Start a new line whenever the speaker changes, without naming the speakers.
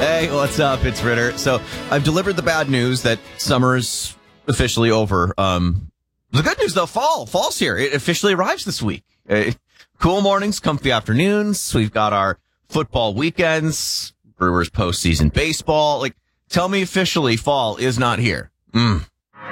Hey, what's up? It's Ritter. So I've delivered the bad news that summer is officially over. The good news, though, fall's here. It officially arrives this week. Cool mornings, comfy afternoons. We've got our football weekends, Brewers postseason baseball. Tell me officially fall is not here.